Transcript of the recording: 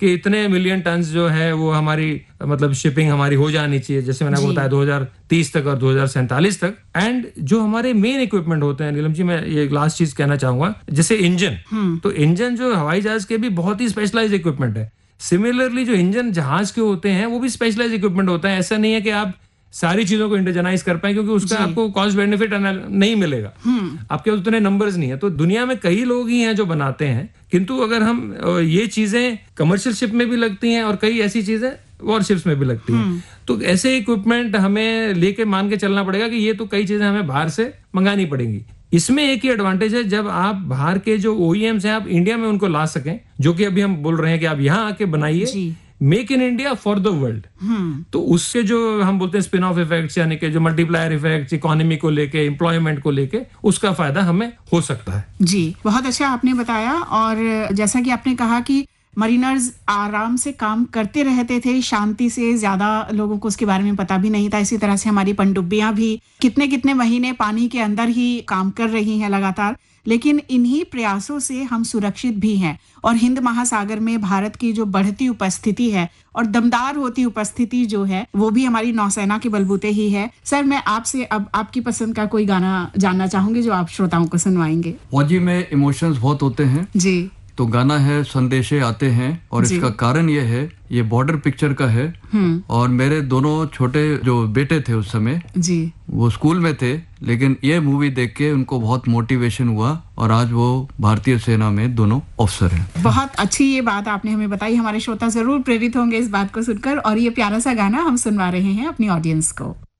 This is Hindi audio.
कि इतने मिलियन टन जो है वो हमारी मतलब शिपिंग हमारी हो जानी चाहिए, जैसे मैंने आपको बताया 2030 तक और 2047 तक। एंड जो हमारे मेन इक्विपमेंट होते हैं नीलम जी, मैं ये लास्ट चीज कहना चाहूंगा, जैसे इंजन, तो इंजन जो हवाई जहाज के भी बहुत ही स्पेशलाइज इक्विपमेंट है। सिमिलरली जो इंजन जहाज के होते हैं वो भी स्पेशलाइज इक्विपमेंट होता है। ऐसा नहीं है कि आप सारी चीजों को इंडिजनाइज कर पाए, क्योंकि उसका आपको कॉस्ट बेनिफिट नहीं मिलेगा, आपके उतने नंबर्स नहीं है। तो दुनिया में कई लोग ही हैं जो बनाते हैं, किंतु अगर हम ये चीजें कमर्शियल शिप में भी लगती हैं और कई ऐसी चीजें वॉरशिप्स में भी लगती हैं, तो ऐसे इक्विपमेंट हमें लेके मान के चलना पड़ेगा कि ये तो कई चीजें हमें बाहर से मंगानी पड़ेंगी। इसमें एक ही एडवांटेज है, जब आप बाहर के जो ओईएम्स हैं आप इंडिया में उनको ला सकें, जो कि अभी हम बोल रहे हैं कि आप यहाँ आके बनाइए, make in India for the world. तो उसके जो हम बोलते हैं स्पिन ऑफ इफेक्ट्स, यानी कि जो मल्टीप्लायर इफेक्ट्स इकोनॉमी को लेके, एम्प्लॉयमेंट को लेके, उसका फायदा हमें हो सकता है। जी, बहुत अच्छा आपने बताया। और जैसा कि आपने कहा कि मरीनर्स आराम से काम करते रहते थे, शांति से, ज्यादा लोगों को उसके बारे में पता भी नहीं था। इसी तरह से हमारी पनडुब्बियां भी कितने कितने महीने पानी के अंदर ही काम कर रही हैं लगातार, लेकिन इन्हीं प्रयासों से हम सुरक्षित भी हैं। और हिंद महासागर में भारत की जो बढ़ती उपस्थिति है और दमदार होती उपस्थिति जो है, वो भी हमारी नौसेना के बलबूते ही है। सर, मैं आपसे अब आपकी पसंद का कोई गाना जानना चाहूंगी जो आप श्रोताओं को सुनवाएंगे। फौजी में इमोशंस बहुत होते हैं जी, तो गाना है संदेशे आते हैं, और इसका कारण ये है, ये बॉर्डर पिक्चर का है। और मेरे दोनों छोटे जो बेटे थे उस समय जी, वो स्कूल में थे, लेकिन ये मूवी देख के उनको बहुत मोटिवेशन हुआ और आज वो भारतीय सेना में दोनों ऑफिसर हैं। बहुत अच्छी ये बात आपने हमें बताई। हमारे श्रोता जरूर प्रेरित होंगे इस बात को सुनकर, और ये प्यारा सा गाना हम सुनवा रहे हैं अपनी ऑडियंस को।